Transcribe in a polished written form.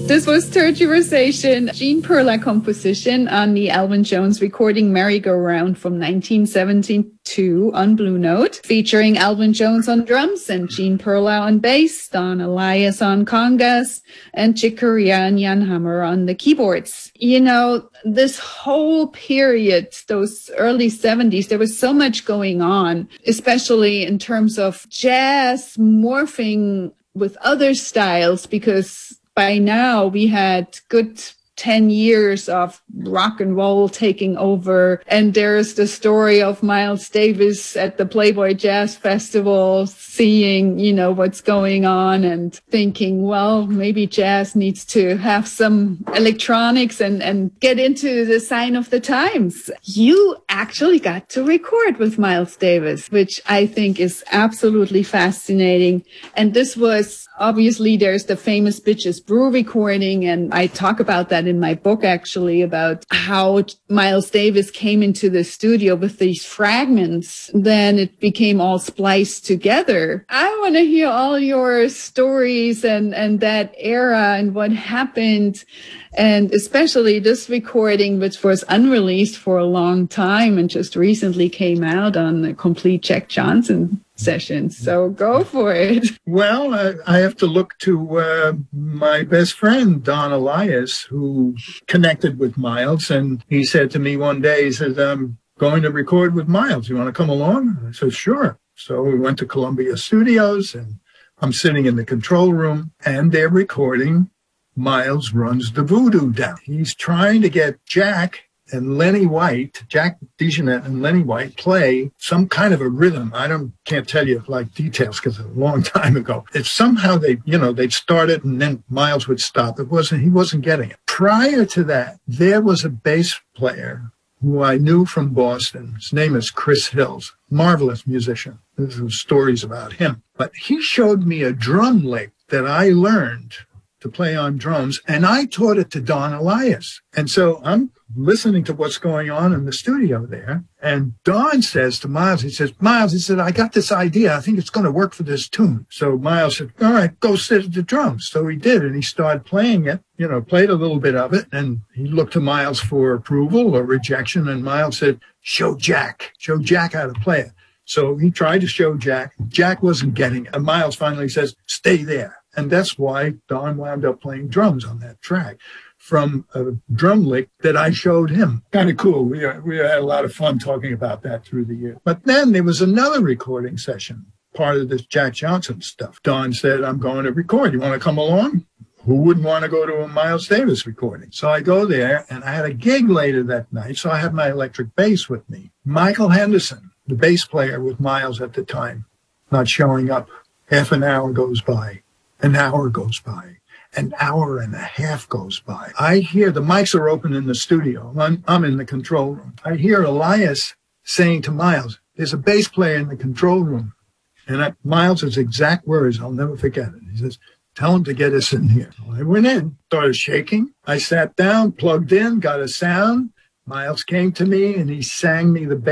This was Tergiversation, Gene Perla composition on the Elvin Jones recording Merry-Go-Round from 1972 on Blue Note, featuring Elvin Jones on drums and Gene Perla on bass, Don Alias on congas, and Chick Corea and Jan Hammer on the keyboards. You know, this whole period, those early 70s, there was so much going on, especially in terms of jazz morphing with other styles, because by now, we had good 10 years of rock and roll taking over. And there's the story of Miles Davis at the Playboy Jazz Festival, seeing, you know, what's going on and thinking, well, maybe jazz needs to have some electronics and get into the sign of the times. You actually got to record with Miles Davis, which I think is absolutely fascinating. And this was, obviously, there's the famous Bitches Brew recording, and I talk about that in my book, actually, about how Miles Davis came into the studio with these fragments. Then it became all spliced together. I want to hear all your stories and that era and what happened, and especially this recording, which was unreleased for a long time and just recently came out on the Complete Jack Johnson sessions. So go for it. Well, I have to look to my best friend, Don Alias, who connected with Miles. And he said to me one day, he said, I'm going to record with Miles. You want to come along? I said, sure. So we went to Columbia Studios, and I'm sitting in the control room, and they're recording Miles Runs the Voodoo Down. He's trying to get Jack and Lenny White, Jack DeJohnette and Lenny White, play some kind of a rhythm. Can't tell you like details because it's a long time ago. It's somehow they'd start it and then Miles would stop. He wasn't getting it. Prior to that, there was a bass player who I knew from Boston. His name is Chris Hills, marvelous musician. There's some stories about him. But he showed me a drum lick that I learned to play on drums, and I taught it to Don Alias. And so I'm listening to what's going on in the studio there, and Don says to Miles, he said, I got this idea. I think it's going to work for this tune. So Miles said, all right, go sit at the drums. So he did, and he started playing it, played a little bit of it, and he looked to Miles for approval or rejection, and Miles said, show Jack how to play it. So he tried to show Jack. Jack wasn't getting it. And Miles finally says, stay there. And that's why Don wound up playing drums on that track from a drum lick that I showed him. Kind of cool. We had a lot of fun talking about that through the years. But then there was another recording session, part of this Jack Johnson stuff. Don said, I'm going to record. You want to come along? Who wouldn't want to go to a Miles Davis recording? So I go there, and I had a gig later that night, so I had my electric bass with me. Michael Henderson, the bass player with Miles at the time, not showing up. Half an hour goes by. An hour goes by. An hour and a half goes by. I hear the mics are open in the studio. I'm in the control room. I hear Alias saying to Miles, there's a bass player in the control room. And Miles' exact words, I'll never forget it. He says, tell him to get us in here. So I went in, started shaking. I sat down, plugged in, got a sound. Miles came to me and he sang me the